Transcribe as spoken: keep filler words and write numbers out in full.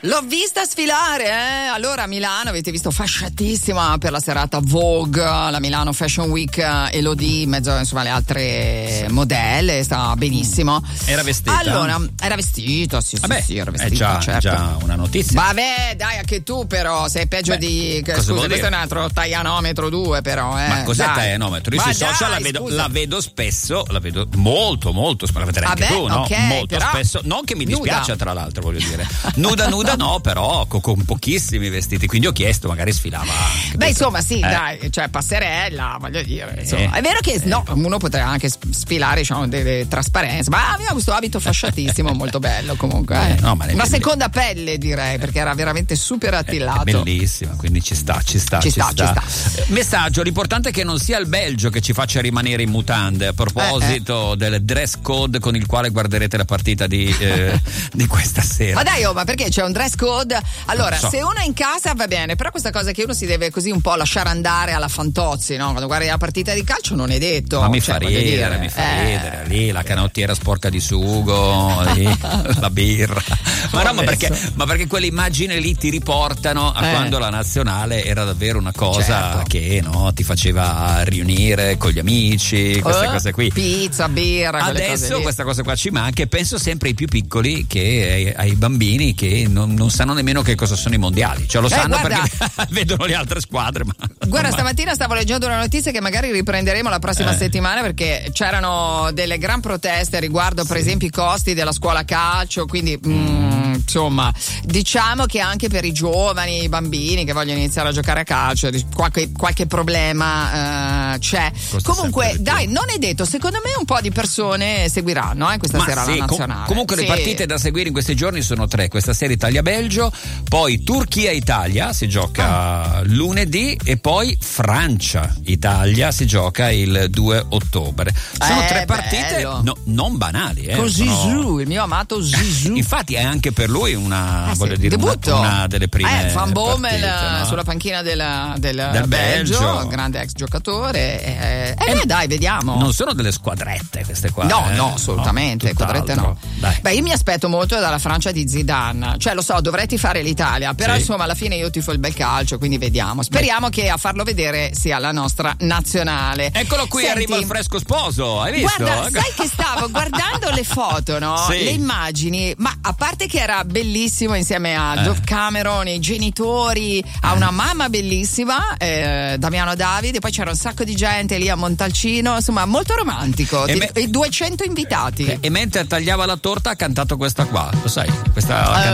L'ho vista sfilare, eh? Allora a Milano avete visto fasciatissima per la serata Vogue, la Milano Fashion Week, Elodie in mezzo insomma alle altre sì. modelle, stava benissimo. Era vestita? Allora, era vestita, sì, Vabbè, sì, sì, era vestita, è già, certo. già una notizia. Vabbè, dai, anche tu però sei peggio Beh, di scusa, questo è un altro taglianometro due però, eh. Ma cos'è dai. taglianometro? Io Ma sui dai, social la vedo, scusa. la vedo spesso, la vedo molto, molto, la vedrai anche Vabbè, tu, no? okay, molto però, spesso, non che mi dispiaccia nuda. tra l'altro, voglio dire. Nuda, nuda no, però con, con pochissimi vestiti, quindi ho chiesto, magari sfilava. Beh, insomma, sì, eh. dai, cioè passerella, voglio dire. Insomma. Eh. È vero che no, uno potrebbe anche sfilare, diciamo, delle trasparenze, ma aveva questo abito fasciatissimo, molto bello comunque. Eh. Eh, no, ma Una seconda pelle, direi, perché era veramente super attillato. È bellissima, quindi ci sta, ci sta, ci, ci sta, sta. ci sta. Messaggio, l'importante è che non sia il Belgio che ci faccia rimanere in mutande. A proposito eh, eh. del dress code con il quale guarderete la partita di, eh, di questa sera. Ma dai, oh, ma perché c'è un dress code? Allora, so. se uno è in casa va bene, però questa cosa che uno si deve così un po' lasciare andare alla Fantozzi, no? Quando guardi la partita di calcio non è detto. Ma mi cioè, fa ridere, dire, mi fa eh. ridere. Lì la canottiera sporca di sugo, lì, la birra. Ma no, ma perché, ma perché quelle immagini lì ti riportano a eh. quando la nazionale era davvero una cosa certo. che no, ti faceva riunire con gli amici, queste eh, cose qui. Pizza, birra. Adesso questa cosa qua ci manca e penso sempre ai più piccoli che ai, ai bambini che non, non sanno nemmeno che cosa sono i mondiali. Cioè lo eh, sanno guarda, perché vedono le altre squadre. Ma guarda, ma... stamattina stavo leggendo una notizia che magari riprenderemo la prossima eh. settimana perché c'erano delle gran proteste riguardo per sì. esempio i costi della scuola calcio, quindi mm, insomma diciamo che anche per i giovani, i bambini che vogliono iniziare a giocare a calcio qualche, qualche problema uh, c'è. Costa comunque dai, non è detto, secondo me un po' di persone seguiranno eh, questa ma sera sì, la nazionale. Com- comunque sì. le partite da seguire in questi giorni sono tre, questa sera Italia-Belgio, poi Turchia-Italia si gioca ah. lunedì e poi Francia-Italia si gioca il due ottobre. Sono eh, tre partite no, non banali. Eh, con sono... Zizou, il mio amato Zizou. Infatti è anche per lui una, eh, voglio sì, dire, una, debutto. una delle prime eh, Van Bommel partite, no? sulla panchina della, del, del Belgio, Belgio, grande ex giocatore. Eh, eh, eh, dai, vediamo. Non sono delle squadrette queste qua. No, eh? no, assolutamente. No, squadrette no. Dai. Beh, io mi aspetto molto dalla Francia di Zidane. Cioè, lo so, dovrei tifare l'Italia, però sì. insomma, alla fine io tifo il bel calcio, quindi vediamo. Speriamo Beh. che a farlo vedere sia la nostra nazionale. Eccolo qui, Senti, arriva il fresco sposo, hai visto? Guarda, sai che stavo guardando le foto, no? Sì. Le immagini, ma a parte che era bellissimo insieme a eh. Dove Cameron, i genitori, eh. a una mamma bellissima, eh, Damiano Davide, poi c'era un sacco di gente lì a Montalcino, insomma, molto romantico. E, me- e duecento invitati. E mentre tagliava la torta ha cantato questa qua, lo sai? Questa uh,